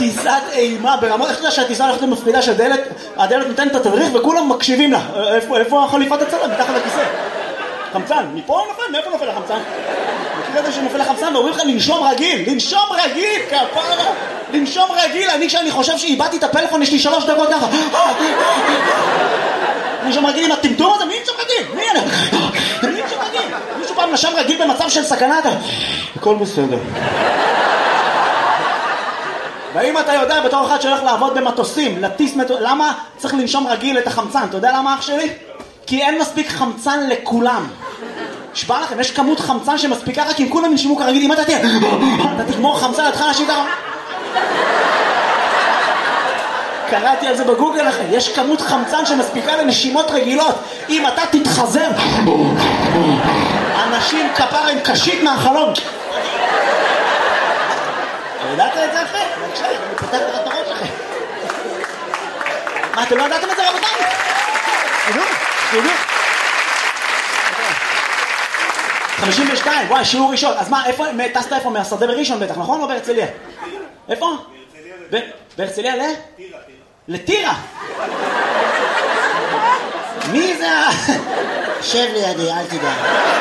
טיסת אימה ברמות, איך אתה יודע שהטיסה הולכת למפרידה שהדלת נותנת את התדריך וכולם מקשיבים לה. איפה החליפת הצלם? מתחת לכיסא. חמצן, מפה נופל? מאיפה נופל החמצן? מכיר את זה שנופל החמצן ואומרים לך לנשום רגיל, כפרה, לנשום רגיל. אני כשאני חושב שאיבדתי את הפלאפון יש לי 3 דקות ככה. לנשום רגיל עם הטמטום הזה, מי נשום רגיל? מי נשום רגיל? מישהו פעם נשם רגיל במצב של סכנה? הכל בסדר. ואם אתה יודע בתור אחד שהולך לעבוד במטוסים, למה צריך לנשום רגיל את החמצן? אתה יודע למה אח שלי? כי אין מספיק חמצן לכולם. שבא לכם, יש כמות חמצן שמספיקה רק אם כולם ינשמו כרגיל. אם אתה תגמור חמצן, אתה תתחיל להשאיר ככה. קראתי על זה בגוגל לכם, יש כמות חמצן שמספיקה לנשימות רגילות. אם אתה תתחזר, אנשים כפרה עם קשית מהחלום. ידעת את זה אחרי? בבקשה, אני פותח את הראש לכם. מה, אתם לא ידעתם את זה רבותיי? תדעו. 52, וואי, שיעור ראשון. אז מה, איפה, טסת איפה? מהשדה בראשון בטח, נכון? או בהרצליה? איפה? בהרצליה ל? לטירה. מי זה? שב לידי, אל תדע.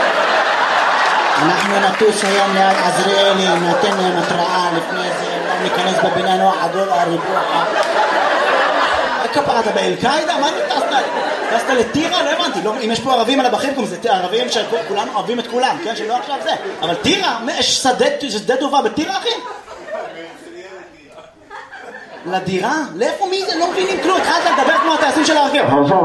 אנחנו נטוס היום ליד עזריאלי, נתן להם התראה לפני זה, לא ניכנס בבינה נוח עדול הריבוע. כפרה, אתה באל-קאידה? מה אתה טסת לטירה? לא הבנתי. אם יש פה ערבים על הבחים, זה ערבים שכולנו אוהבים את כולם, כן? שלא עכשיו זה. אבל טירה, יש שדה טובה בטירה, אחי? לדירה? לאיפה מי זה? לא מבינים כלום. התחלת לדבר כמו הטייסים של הרכב.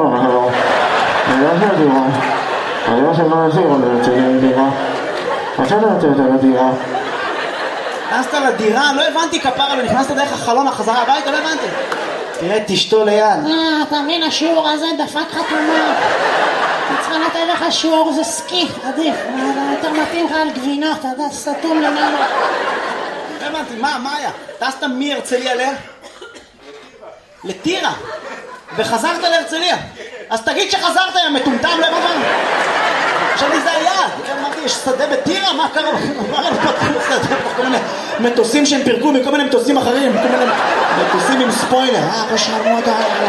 נכנסת לדירה? לא הבנתי כפרה, נכנסת דרך החלון החזרה הביתה? לא הבנתי. תראה, תשתו ליד. אתה מבין, השיעור הזה דפק חתומה. אני צריכה לתת לך שיעור, זה סקי, עדיף. יותר מתאים לך על גבינות, אתה יודע, סתום למעלה. לא הבנתי, מה היה? טסת מהרצליה לטירה וחזרת להרצליה. אז תגיד שחזרת, יא מטומטם, לא הבנתי. חשבתי זה היעד. אמרתי, יש שדה בטירה? מה קרה? מה לנו פתחו שדה? כל מיני מטוסים שהם פירקו מכל מיני מטוסים אחרים, כל מיני מטוסים עם ספוילר. אחוש נרמות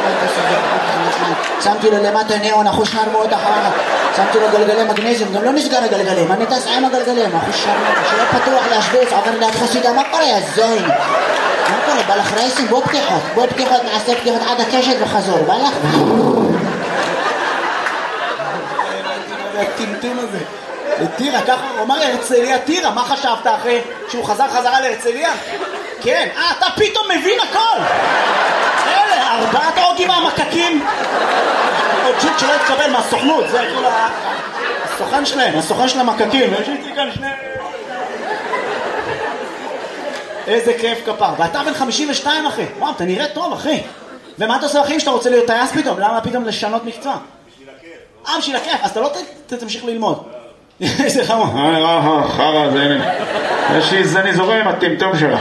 שמתי לו למטה ניאון, אחוש נרמות אחריו. שמתי לו גלגלי מגנזיום, גם לא נסגר הגלגלים. אני טס עם הגלגלים, אחוש נרמות. שיהיה פתוח להשוויץ, עובר ליד חסידה. מה קורה, יא זין? מה קורה? בא לך רייסים? בוא פתיחות, נעשה פתיחות עד הקשת וחזור. בא לך? הטמטום הזה. לטירה, ככה הוא אמר להרצליה טירה, מה חשבת אחרי שהוא חזרה להרצליה? כן, אתה פתאום מבין הכל. אלה, 4 הוגים מהמקקים. עוד ג'וק שלא התקבל מהסוכנות, זה כאילו הסוכן של המקקים. יש איתי כאן שני... איזה כיף כפר. ואתה בן 52 אחי. וואו, אתה נראה טוב אחי. ומה אתה עושה אחים שאתה רוצה להיות טייס פתאום? למה פתאום לשנות מקצוע? בשביל הכיף, אז אתה לא תמשיך ללמוד. איזה חמור. חרא, זה הנה. יש לי זני זורם עם הטמטום שלך.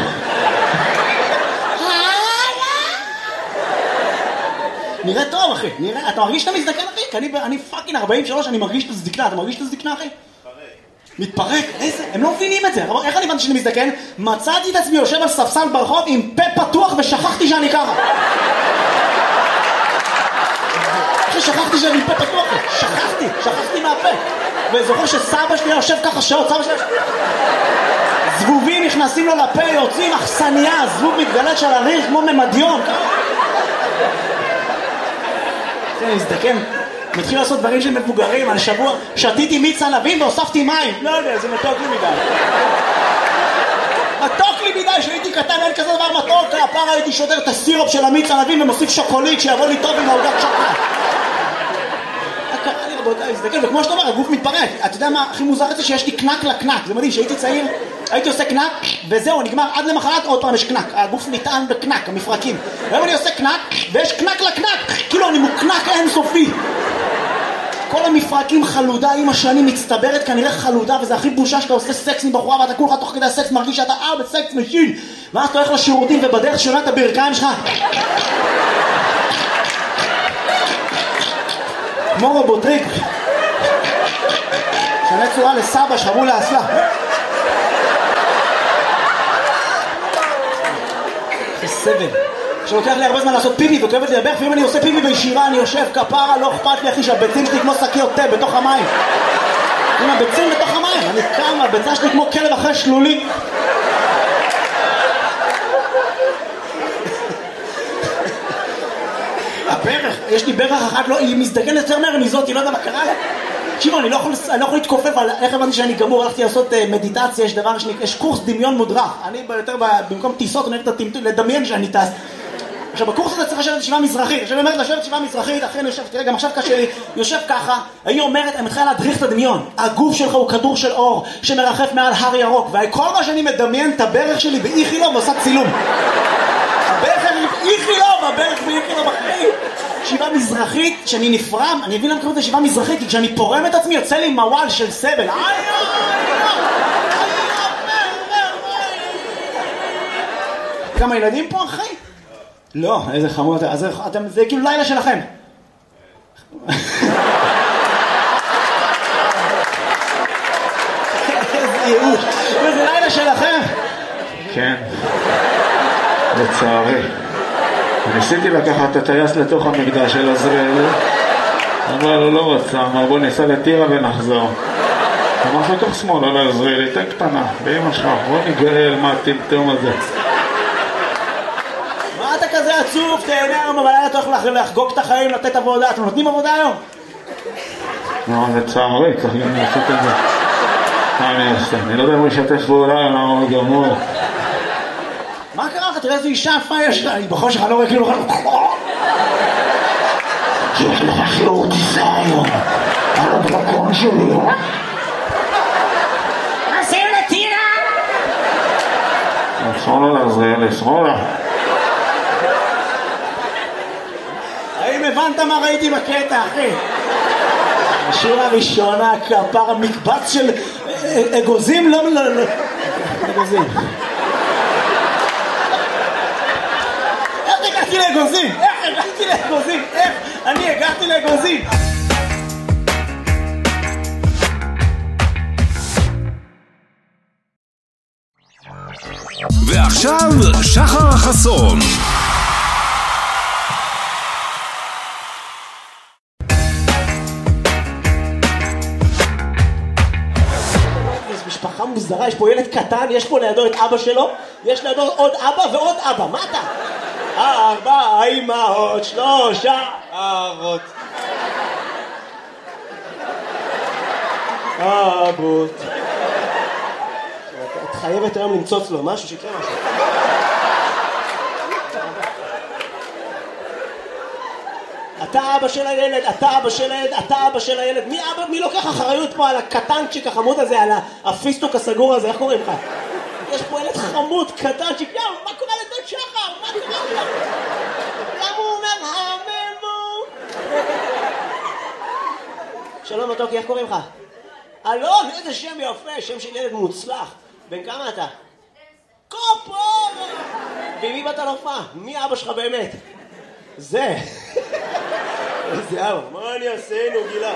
נראה טוב אחי, אתה מרגיש שאתה מזדקן אחי? כי אני פאקינג 43, אני מרגיש את הזדקנה, אתה מרגיש את הזדקנה אחי? מתפרק, איזה, הם לא מבינים את זה. איך אני הבנתי שאני מזדקן? מצאתי את עצמי יושב על ספסל ברחוב עם פה פתוח ושכחתי שאני ככה. שכחתי שאני פה פתוח, שכחתי מהפה. וזוכר שסבא שלי יושב ככה שעות, סבא שלי זבובים נכנסים לו לפה, יוצאים אכסניה, זבוב מתגלת של הריח כמו ממדיון. אני מזדקן, מתחיל לעשות דברים של מבוגרים. על שבוע שתיתי מיץ ענבים והוספתי מים. לא יודע, זה מתוק לי מדי. מתוק לי מדי, שהייתי קטן אין כזה דבר מתוק. הפעם הייתי שודר את הסירופ של המיץ ענבים ומוסיף שוקולית שיבוא לי טוב עם העוגת שוקולד. קרה לי רבותיי, מזדקן, וכמו שאתה אומר, הגוף מתפרק. אתה יודע מה הכי מוזר את זה? שיש לי קנק לקנק. זה מדהים, שהייתי צעיר, הייתי עושה קנק וזהו, נגמר עד למחרת עוד פעם יש קנק. הגוף נטען בקנק, המפרקים. והיום אני עושה קנק ויש קנק לקנק. כאילו אני מוקנק אינסופי. כל המפרקים חלודה עם השנים מצטברת כנראה חלודה, וזה הכי בושה שאתה עושה סקס עם בחורה ואתה כולך תוך כדי הסקס מרגיש שאתה בסקס משין, ואז אתה הולך לשירותים ובדרך שונה את הברכיים שלך כמו רובוטריק שנה צורה לסבא שחרו לאסלה. זה סבל. שלוקח לי הרבה זמן לעשות פיפי וכואבת לי לברך, ואם אני עושה פיפי בישירה אני יושב כפרה, לא אכפת לי אחי שהביצים שלי כמו שקיות תה בתוך המים. עם הביצים בתוך המים, אני קם, הביצה שלי כמו כלב אחרי שלולי. הברך, יש לי ברך אחת, היא מזדגנת יותר מהר מזאת, היא לא יודע מה קרה לה. תקשיבו, אני לא יכול להתכופף על איך הבנתי שאני גמור, הלכתי לעשות מדיטציה, יש דבר יש קורס דמיון מודרך. אני יותר במקום טיסות, אני הולך לדמיין שאני טס. עכשיו, בקורס הזה צריך לשבת ישיבה מזרחית. עכשיו, אני אומרת לשבת ישיבה מזרחית, אחרי אני יושב, תראה, גם עכשיו קשה לי, יושב ככה, היא אומרת, אני מתחילה להדריך את הדמיון. הגוף שלך הוא כדור של אור שמרחף מעל הר ירוק, וכל מה שאני מדמיין את הברך שלי באיכילוב ועושה צילום. הברך באיכילוב, הברך באיכילוב אחרי. ישיבה מזרחית, שאני נפרם, אני מבין למה קוראים את ישיבה מזרחית, כי כשאני פורם את עצמי, יוצא לי מוואל של סבל. כמה ילדים פה, אחי? לא, איזה חמוד, אז אתם, זה כאילו לילה שלכם. איזה ייאוש, זה לילה שלכם. כן, לצערי. ניסיתי לקחת את הטייס לתוך המקדש של עזריאל, אבל הוא לא רצה, אמר בוא ניסע לטירה ונחזור. אמר לתוך שמאלה לעזריאל, תן קטנה, באמא שלך, בוא נגאל מה הטמטום הזה. מה אתה כזה עצוב? תהנה היום בלילה, אתה הולך לחגוג את החיים, לתת עבודה. אתם נותנים עבודה היום? לא, לצערי, צריך גם לעשות את זה. מה אני אעשה? אני לא יודע אם הוא ישתף פעולה, למה הוא גמור. מה קרה לך? תראה איזו אישה יפה יש לה. היא בחושך, אני לא רואה כאילו... יש לך שיעור טיסה היום על הדרקון שלי. עושים לטירה? שמאלה לעזריאל, שמאלה. האם הבנת מה ראיתי בקטע, אחי? השיר הראשונה, כפר המקבץ של אגוזים, לא, אגוזים. איך הגעתי לאגוזים? איך אני הגעתי לאגוזים? ועכשיו שחר חסון. משפחה מוזרה, יש פה ילד קטן, יש פה לידו את אבא שלו, יש לידו עוד אבא ועוד אבא, מה אתה? 4 אמהות, 3 אבות. אבות. את חייבת היום למצוץ לו משהו שיקרה משהו. אתה אבא של הילד, אתה אבא של הילד. מי לוקח אחריות פה על הקטנצ'יק החמוד הזה, על הפיסטוק הסגור הזה, איך קוראים לך? יש פה ילד חמוד, קטנצ'יק, יאו, מה קורה לדוד שחר? מה קורה לו? למה הוא אומר הממו? שלום מתוקי, איך קוראים לך? אלון, איזה שם יפה, שם של ילד מוצלח. בן כמה אתה? קופו! ומי באת להופעה? מי אבא שלך באמת? זה. איזה אבא, מה אני אעשינו, גילה?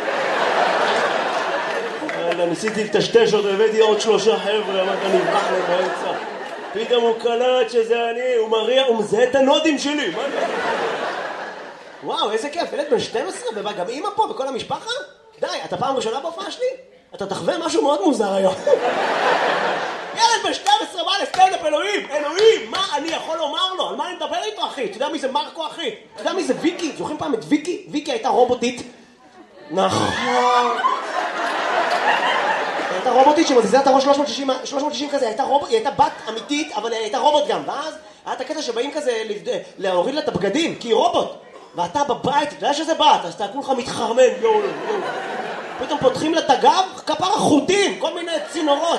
ניסיתי לטשטש עוד, הבאתי עוד 3 חבר'ה, אמרת נברח להם באמצע. פתאום הוא קלט שזה אני, הוא מריע, הוא מזהה את הנודים שלי. מה אני? וואו, איזה כיף, ילד בן 12, ובא גם אמא פה וכל המשפחה? די, אתה פעם ראשונה בהופעה שלי? אתה תחווה משהו מאוד מוזר היום. ילד בן 12 בא לסטנדאפ, אלוהים, מה אני יכול לומר לו? על מה אני מדבר איתו, אחי? אתה יודע מי זה מרקו, אחי? אתה יודע מי זה ויקי? זוכרים פעם את ויקי? ויקי הייתה רובוטית. נכון. הייתה רובוטית שמזיזה את הראש 360 כזה, היא הייתה בת אמיתית, אבל היא הייתה רובוט גם. ואז היה את הקטע שבאים כזה להוריד לה את הבגדים, כי היא רובוט. ואתה בבית, אתה יודע שזה בת, אז אתה כולך מתחרמן, יואו. פתאום פותחים לה את הגב, כפר החוטים, כל מיני צינורות.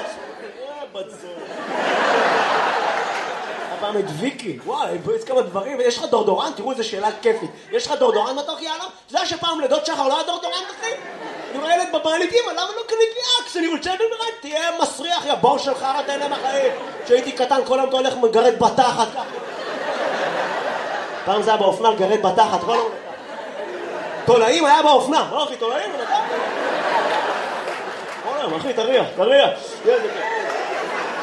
הפעם את ויקי, וואי, יש כמה דברים, יש לך דורדורן, תראו איזה שאלה כיפית. יש לך דורדורן מתוק יאללה? אתה יודע שפעם לדוד שחר לא היה דורדורן, אחי? אני רואה ילד בבית, אמא, למה לא קנית לי אקס? אני רוצה לדעת, תהיה מסריח, יא בור שלך, אתה אלה מהחיים. כשהייתי קטן, כל היום אתה הולך מגרד בתחת ככה. פעם זה היה באופנה, גרד בתחת, כל היום. תולעים היה באופנה, לא אחי, תולעים, כל היום, אחי, תריח.